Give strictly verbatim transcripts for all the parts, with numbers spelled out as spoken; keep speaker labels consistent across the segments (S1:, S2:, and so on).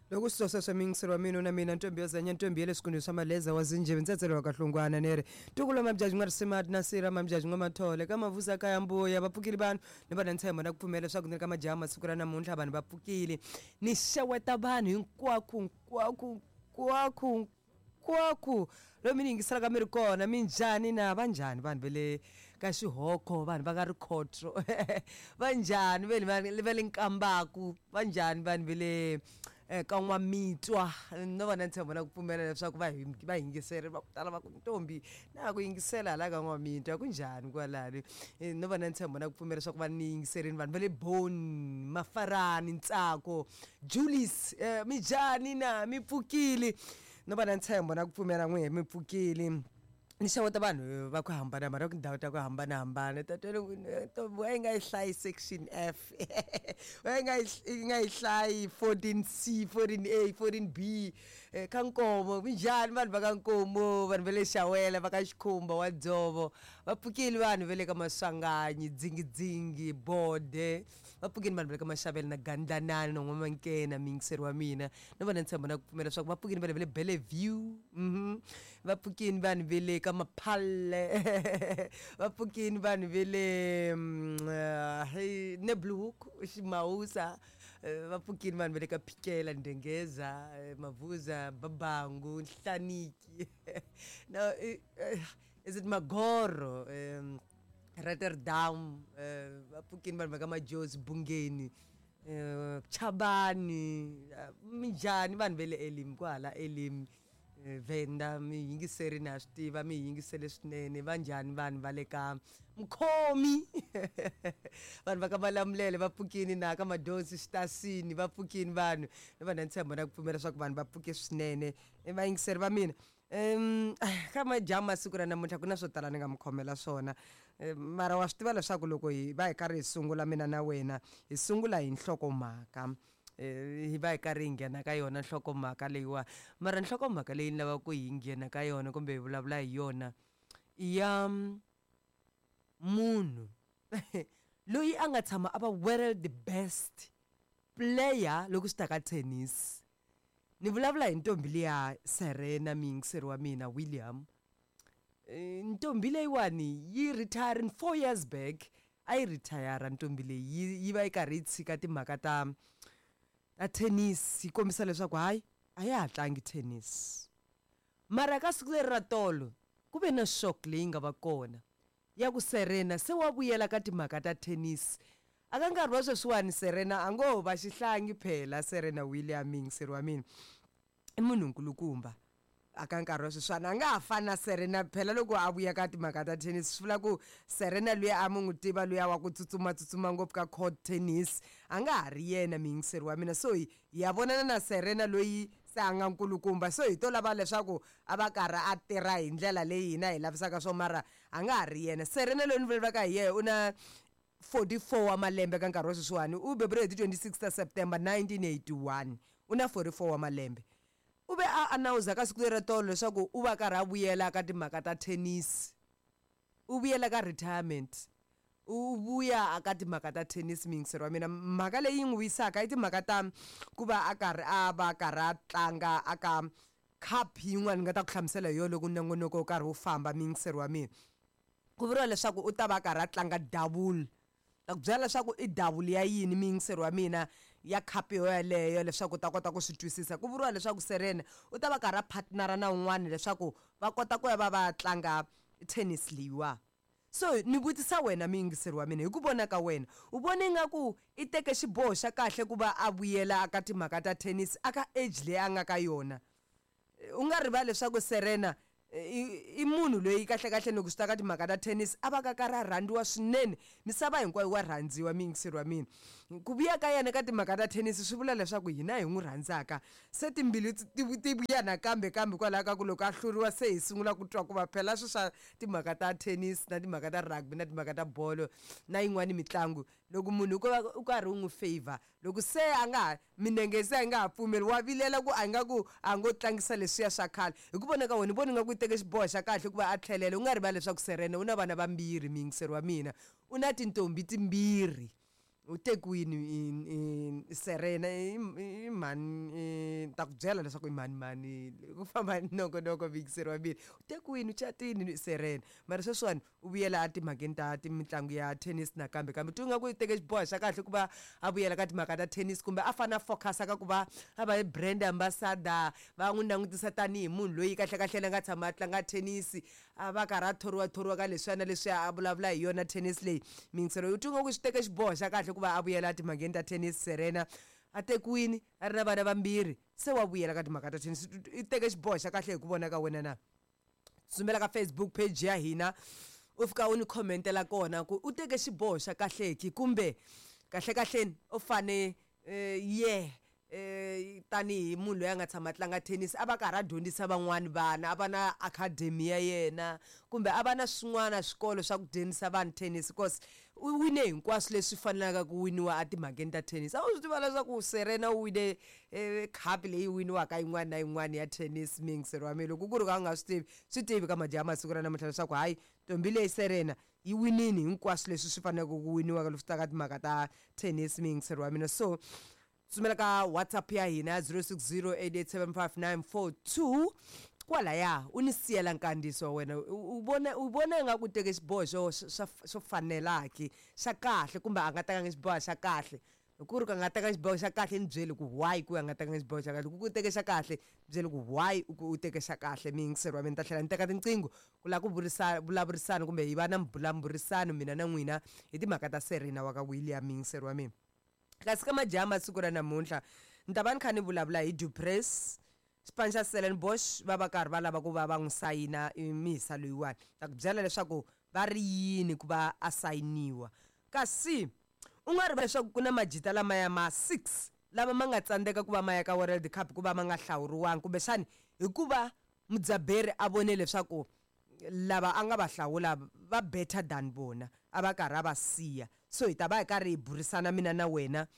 S1: Loku sizo semingiselo wamina una mina Ntombi yozanya Ntombi yelesikundu samaleza wazinjebe ntsetselo kahlungwana nere tukulo mamjaji ngarisemati nasira mamjaji ngamathole kamavusa kaya mbuya baphukile bantu nibana ntshemba nakuphumela swaku nirika majama siku ra namuntlha vanhu baphukile ni xeweta vanhu hinkwakhu hinkwakhu hinkwakhu kwaku lo mina ngisala ka mi ri kona minjhani na vanjhani vanhu vele ka xihoko vanhu va ka rikhotro vanjhani vele va le nkambaku vanjhani vanhu vele ka n'wamitwa no vona ntshembo na ku pfumela leswaku va va yingiseri va ku tala va ku Ntombi na ku yingisela hala ka n'wamitwa ku njhani kwalani no vona ntshembo na ku pfumela leswaku va ni yingiserini vanhu va le Boni Mafarani Ntsako Julius minjhani na mi pfukile no vana ntshembo na ku pfumela n'we mi pfukile ni xeweta vanhu va ku hambana mara ku ndhawu ta ku hambanahambana tatwele wa yi nga yi hlayi section F wa yi nga yi nga yi hlayi fourteen C fourteen A fourteen B ka Nkomo minjhani vanhu va ka Nkomo vanhu va le Xawela va ka Xikhumba wa Dzovo va pfukile vanhu va le ka Maswanganyi Dzingidzingi Bode va pfukile vanhu va le ka Maxavela na Gandlanani na N'wamankena mingiseri wa mina no vona ntshembo na ku pfumela leswaku va pfukile vanhu va le Bellevue mhm va pfukile vanhu va le ka Maphale va pfukile vanhu va le hey Nebluhoek Ximawusa va pfukile vanhu va le ka Phikela Ndengeza Mavuza Babangu Nhlaniki no is it Magoro um Rotterdam va pfukile vanhu va ka Majozi Bungeni Chabani minjhani vanhu va le Elim kwala Elim Venda mi yingiseri na swi tiva mi yingisele swinene vanjhani vanhu va le ka Mkhomi vanhu va ka Malamulele va pfukile na ka Madonsi Stasini va pfukile vanhu ni vana ntshembo na ku pfumela leswaku vanhu va pfuke swinene va yingiseri va mina um ka majama siku ra namuntlha ku na swo tala ni nga mi khomela swona mara wa swi tiva leswaku loko hi va hi karhi hi sungula mina na wena hi sungula hi nhlokomhaka hi va hi karhi hi nghena ka yona nhlokomhaka leyiwa mara nhlokomhaka leyi ni lava ku hi nghena ka yona kumbe hi vulavula hi yona i ya munhu loyi a nga tshama a va world the best player loko swi ta ka tennis ni vulavula hi Ntombi liya Serena mingiseri wa mina William Ntombi leyiwani yi retiring four years back a yi retire Ntombi leyi yi va yi karhi yi tshika timhaka ta a tennis yi kombisa leswaku hayi a ya ha tlangi tennis mara ka siku leri ra tolo ku ve na shock leyi nga va kona ya ku Serena se wa vuyela ka timhaka ta tennis aka nkarhi wa sweswiwani Serena a ngo va xihlangi phela Serena Williams mingiseri wa mina i munhu nkulukumba aka nkarhi wa sweswiwani a nga ha fana Serena phela loko a vuya ka timhaka ta tennis swi vula ku Serena loyi a mu n'wi tiva loyi wa ku tsutsuma tsutsuma ngopfu ka court tennis a nga ha ri yena mingiseri wa mina so ya vonana na Serena loyi se a nga nkulukumba so hi to lava leswaku a va karhi a tirha hi ndlela leyi hina hi lavisaka swo mara a nga ha ri yena Serena loyi ni vulavulaka hi yena u na forty-four wa malembe ka nkarhi wa sweswiwani u beburiwe hi twenty-sixth of September nineteen eighty-one u na forty-four wa malembe u ve a announce ka siku leri tolo leswaku u va karhi a vuyela ka timhaka ta tennis u vuyela ka retirement u vuya aka timhaka ta tennis mingiseri wa mina mhaka leyi n'wi wisaka i timhaka ta ku va a karhi a va karhi a tlanga aka cup yin'wana nga ta ku hlamusela hi yo loko nongonoko karhi wu famba mingiseri wa mina ku vuriwa leswaku u ta va karhi a tlanga double la ku byela leswaku i double ya yini mingiseri wa mina ya cup yo yaleyo leswaku u ta kota ku swi twisisa ku vuriwa leswaku Serena u ta va karhi a partnera na un'wana leswaku va kota ku ya va va tlanga tennis leyiwa so ni vutisa wena mingiseri wa mina hi ku vona ka wena u vona ingaku i teke xiboho xa kahle ku va a vuyela aka timhaka ta tennis aka age leyi a nga ka yona u nga rivali leswaku Serena i munhu loyi kahle kahle loko swi ta ka timhaka ta tennis a va ka karhi a rhandziwa swinene misava hinkwayo wa rhandziwa mingiseri wa mina ku vuya ka yena ka timhaka ta tennis swi vula leswaku hina hi n'wi rhandzaka se timbili ti vuya nakambe kambe kwalaho ka ku loko a hluriwa se hi sungula ku twa ku va phela swi swa timhaka ta tennis na timhaka ta rugby na timhaka ta bolo na yin'wana mitlangu loko munhu u karhi u n'wi favor loko se a nga ha minenge se a nga ha pfumeli wa vilela ku a nga ku a ngo tlangisa leswiya swa khale hi ku vona ka wena vona nga ku teke xiboho xa kahle ku va a tlhelela u nga rivali leswaku Serena u na vana vambirhi mingiseri wa mina u na tintombi timbirhi uTekwini in Serena imani takujela leswaku imani mani ku famba noko noko vikiseri wa mina uTekwini uchatini Serena mara sweswiwani u vuyela a timhakeni ta mitlangu ya tennis nakambe kambe tu nga ku teke xiboho xa kahle ku va a vuyela ka timhaka ta tennis kumbe a fana focus ka ku va a va brand ambassador va n'wi langutisa tanihi munhu loyi kahle kahle la nga tshama a tlanga tennis a va karhi a thoriwa thoriwa ka leswiya na leswi a vulavula hi yona tennis leyi mingisero u tunga ku xi teke xiboho xa kahle ku va a vuyela timhakeni ta tennis Serena a Tekwini a ri na vana vambirhi se wa vuyela ka timhaka ta tennis i teke xiboho xa kahle hi ku vona ka wena na tsumela ka Facebook page ya hina u fika u ni commentela kona ku u teke xiboho xa kahle ki kumbe kahle kahle u fane yeah eh tani munhu loyi a nga tshama tlanga tennis a va karhi a dyondzisa van'wani vana a va na academy ya yena kumbe a va na swin'wana swikolo swa ku dyondzisa vanhu tennis because u wine hinkwaswo leswi fanelaka ku winiwa a timhakeni ta tennis a wu swi tiva leswaku Serena u wine cup leyi winiwaka yin'wana na yin'wana ya tennis mingiseri wa mina loko ku ri ka nga swi tivi swi tivi ka majaha masiku ra namuntlha leswaku hayi ntombi leyi Serena yi winini hinkwaswo leswi swi fanelaka ku winiwa ka leswi taka timhaka ta tennis mingiseri wa mina so sumela ka WhatsApp ya hina zero six zero eight eight seven five nine four two kwala ya unisiyela nkandiso wena ubona ubona nga ku teke xiboho xo xo fanelaki xa kahle kumbe a nga teka xiboho xa kahle ku ri ka nga teka xiboho xa kahle ni byeli ku why ku nga teka xiboho xa kahle ku teke xa kahle byeli ku why u teke xa kahle mingiseri wa mina ta tlhela ni teka tinqingo ku la ku vurisana vulavurisana kumbe hi va na mbulamburisano mina na n'wina hi timhaka ta Serena wa ka William mingiseri wa mina kasi ka majaha masiku ra namuntlha ni ta va ni kha ni vulavula hi Dupress xipano xa Stellenbosch va va karhi va lava ku va va n'wi sayina mihisa loyiwani ta ku byela leswaku va ri yini ku va a sayiniwa kasi u nga ri va leswaku ku na majita lama ya ma six lama ma nga tsandzeka ku va ma ya ka World Cup ku va ma nga hlawuriwangi kumbe xani hikuva Mudzaberi a vone leswaku lava a nga va hlawula va better than bona a va karhi a va siya so hi ta va hi karhi hi burisana mina na wena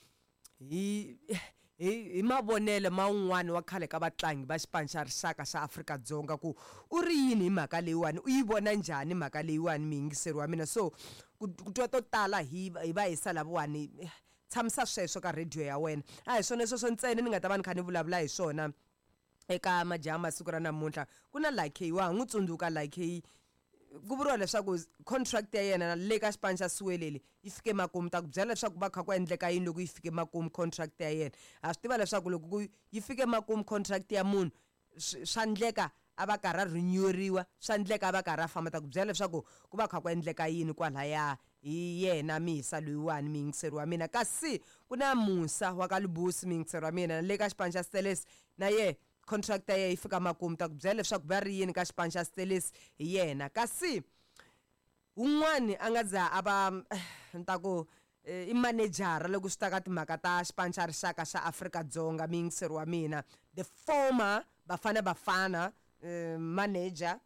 S1: hi hi mavonelo man'wani wa khale ka vatlangi va xipano xa rixaka xa Afrika-Dzonga ku u ri yini hi mhaka leyiwani u yi vona njhani mhaka leyiwani miyingiseri wa mina so ku twa to tala hi hi va hisa lavawani tshamisa sweswo ka radio ya wena a hi swona sweswo ntsena ni nga ta va ni kha ni vulavula hi swona eka majaha masiku ra namuntlha ku na like wa n'wi tsundzuka like ku vuriwa leswaku contract ya yena le ka xipano xa Siwelele yi fike makumu ta ku byela leswaku va kha ku endleka yini loko yi fike makumu contract ya yena a swi tiva leswaku loko yi fike makumu contract ya munhu swa ndleka a va karhi a reneweriwa swa ndleka a va karhi a famba ta ku byela leswaku ku va kha ku endleka yini kwalaya hi yena mihisa loyiwani miyingiseri wa mina kasi ku na Musa wa ka Lubusi miyingiseri wa mina le ka xipano xa Steelers na ye contract ya yi fika makumu ta ku byela leswaku va ri yini ka xipano xa Steelers hi yena kasi un'wani a nga za a va ntaku i manager loko swi ta ka timhaka ta xipano xa rixaka xa Afrika-Dzonga miyingiseri wa mina the former Bafana Bafana manager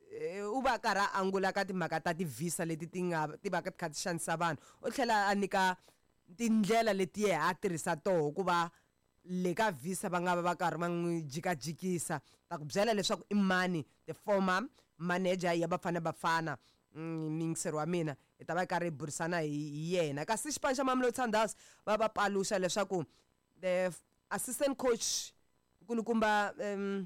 S1: u va karhi a angula ka timhaka ta ti-visa leti ti nga ti va ka ti kha ti xanisa vanhu u tlhela a nyika tindlela leti ye a tirhisa toho ku va le ka visa va nga va va karhi va n'wi jikajikisa ta ku byela leswaku i mani the former manager ya Bafana Bafana miyingiseri wa mina hi ta va karhi hi burisana hi yena kasi xipano xa Mamelodi Sundowns va va paluxa leswaku the assistant coach kulukumba um,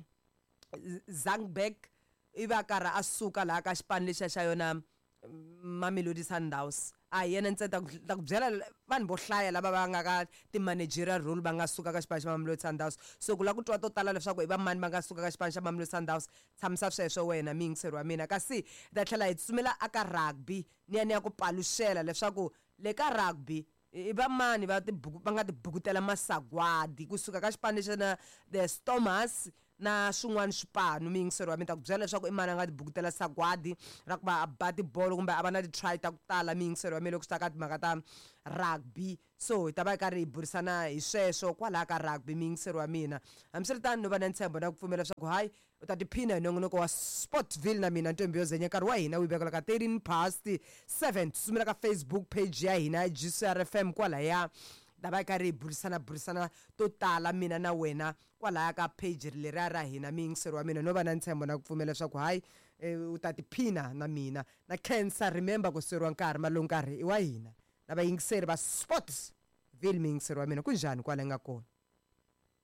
S1: Zangbeck i va karhi a suka laha ka xipano lexa xa yona Mamelodi Sundowns a yena ntsena ta ku byela vanhu vo hlaya lava va nga ka ti-managerial role va nga suka ka xipano xa Mamelodi Sundowns so ku la ku twa to tala leswaku i va mani va nga suka ka xipano xa Mamelodi Sundowns tshamisa sweswo wena miyingiseri wa mina kasi ta tlhela hi tsumela aka rugby ni ya ni ya ku paluxela leswaku le ka rugby i va mani va tibuku va nga tibukutela masagwadi kusuka ka xipano lexa na the Stormers na swin'wana swipano miyingiseri wa mina ta ku byela leswaku i mani a nga tibukutela sagwadi ra ku va a ba tibolo kumbe a va na ti-try ta ku tala miyingiseri wa mina loko swi ta ka timhaka ta rugby so hi ta va hi karhi hi burisana hi sweswo kwalaha ka rugby miyingiseri wa mina hambiswiritano no va na ntshembo na ku pfumela leswaku hayi u ta tiphina hi nongonoko wa Sportville na mina ntombi yo zenya nkarhi wa hina wu vekela ka thirteen past seven sumela ka Facebook page ya hina G C R F M kwalaya ta va hi karhi hi burisana burisana to tala mina na wena kwalaya ka page leriya ra hina miyingiseri wa mina no va na ntshembo na ku pfumela leswaku hayi u ta tiphina na mina na cancer remember ku seriwa nkarhi malongo nkarhi i wa hina lava yingiseri va sports vile mi yingiseri wa mina kunjani kwala nga kona.